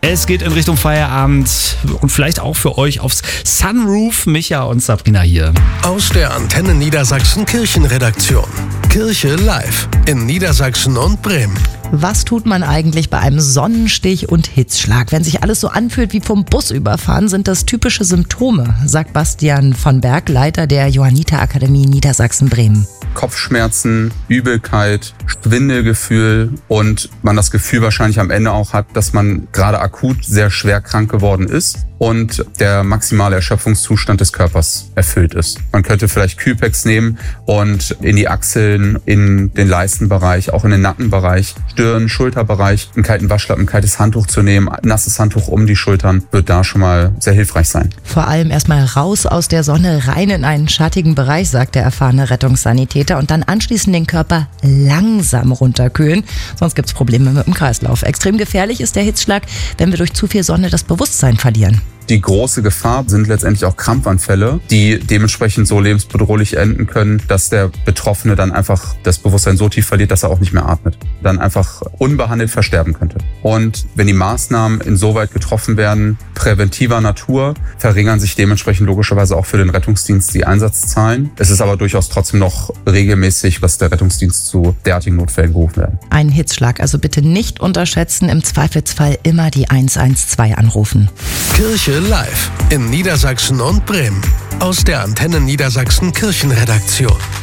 Es geht in Richtung Feierabend und vielleicht auch für euch aufs Sunroof. Micha und Sabrina hier. Aus der Antenne Niedersachsen Kirchenredaktion. Kirche live in Niedersachsen und Bremen. Was tut man eigentlich bei einem Sonnenstich und Hitzschlag? Wenn sich alles so anfühlt wie vom Bus überfahren, sind das typische Symptome, sagt Bastian von Berg, Leiter der Johanniter-Akademie Niedersachsen-Bremen. Kopfschmerzen, Übelkeit, Schwindelgefühl und man das Gefühl wahrscheinlich am Ende auch hat, dass man gerade akut sehr schwer krank geworden ist und der maximale Erschöpfungszustand des Körpers erfüllt ist. Man könnte vielleicht Kühlpacks nehmen und in die Achseln, in den Leistenbereich, auch in den Nackenbereich, Stirn, Schulterbereich, einen kalten Waschlappen, ein kaltes Handtuch zu nehmen, ein nasses Handtuch um die Schultern, wird da schon mal sehr hilfreich sein. Vor allem erstmal raus aus der Sonne, rein in einen schattigen Bereich, sagt der erfahrene Rettungssanitäter, und dann anschließend den Körper langsam runterkühlen, sonst gibt es Probleme mit dem Kreislauf. Extrem gefährlich ist der Hitzschlag, wenn wir durch zu viel Sonne das Bewusstsein verlieren. Die große Gefahr sind letztendlich auch Krampfanfälle, die dementsprechend so lebensbedrohlich enden können, dass der Betroffene dann einfach das Bewusstsein so tief verliert, dass er auch nicht mehr atmet. Dann einfach unbehandelt versterben könnte. Und wenn die Maßnahmen insoweit getroffen werden, präventiver Natur, verringern sich dementsprechend logischerweise auch für den Rettungsdienst die Einsatzzahlen. Es ist aber durchaus trotzdem noch regelmäßig, dass der Rettungsdienst zu derartigen Notfällen gerufen werden. Ein Hitzschlag also bitte nicht unterschätzen, im Zweifelsfall immer die 112 anrufen. Kirche live in Niedersachsen und Bremen. Aus der Antenne Niedersachsen Kirchenredaktion.